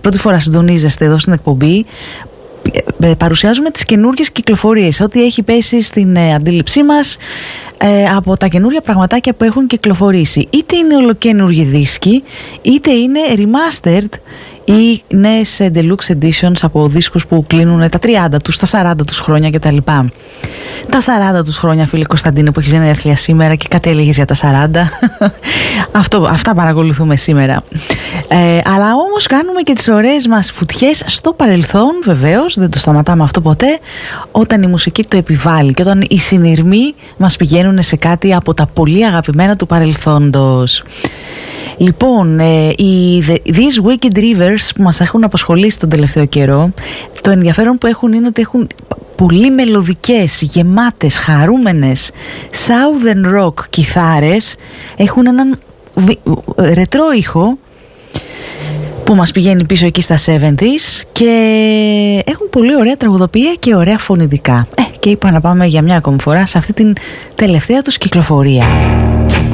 πρώτη φορά συντονίζεστε εδώ στην εκπομπή, παρουσιάζουμε τις καινούργιες κυκλοφορίες, ό,τι έχει πέσει στην αντίληψή μας από τα καινούργια πραγματάκια που έχουν κυκλοφορήσει. Είτε είναι ολοκαινούργιοι δίσκοι, είτε είναι remastered ή νέες deluxe editions από δίσκους που κλείνουν τα 30 τους, τα 40 τους χρόνια κτλ. Τα 40 τους χρόνια, φίλε Κωνσταντίνε, που έχει γενέθλια σήμερα και κάτι έλεγες για τα 40. Αυτά παρακολουθούμε σήμερα. Αλλά όμως κάνουμε και τις ωραίες μας φουτιές στο παρελθόν, βεβαίως, δεν το σταματάμε αυτό ποτέ, όταν η μουσική το επιβάλλει και όταν οι συνειρμοί μας πηγαίνουν σε κάτι από τα πολύ αγαπημένα του παρελθόντος. Λοιπόν, οι These Wicked Rivers που μας έχουν απασχολήσει τον τελευταίο καιρό, το ενδιαφέρον που έχουν είναι ότι έχουν πολύ μελωδικές, γεμάτες, χαρούμενες Southern Rock κιθάρες, έχουν έναν ρετρό ήχο που μας πηγαίνει πίσω εκεί στα 70's και έχουν πολύ ωραία τραγουδοποιία και ωραία φωνητικά. Και είπα να πάμε για μια ακόμη φορά σε αυτή την τελευταία τους κυκλοφορία.